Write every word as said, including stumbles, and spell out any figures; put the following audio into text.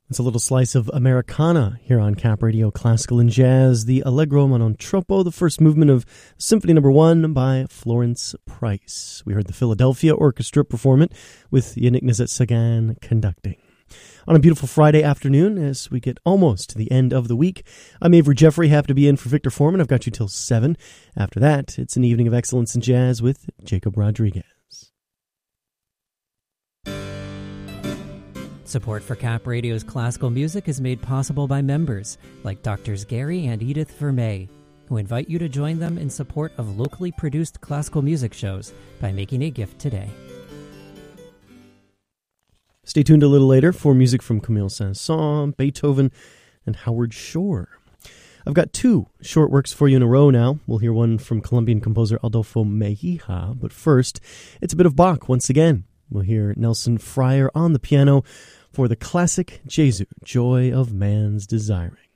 It's a little slice of Americana here on Cap Radio Classical and Jazz, the Allegro ma non troppo, the first movement of Symphony Number One by Florence Price. We heard the Philadelphia Orchestra perform it with Yannick Nézet-Séguin conducting. On a beautiful Friday afternoon, as we get almost to the end of the week, I'm Avery Jeffrey, happy to be in for Victor Foreman. I've got you till seven. After that, it's an evening of excellence in jazz with Jacob Rodriguez. Support for Cap Radio's classical music is made possible by members like Doctors Gary and Edith Vermey, who invite you to join them in support of locally produced classical music shows by making a gift today. Stay tuned a little later for music from Camille Saint-Saëns, Beethoven, and Howard Shore. I've got two short works for you in a row now. We'll hear one from Colombian composer Adolfo Mejia, but first, it's a bit of Bach once again. We'll hear Nelson Fryer on the piano for the classic Jesu, Joy of Man's Desiring.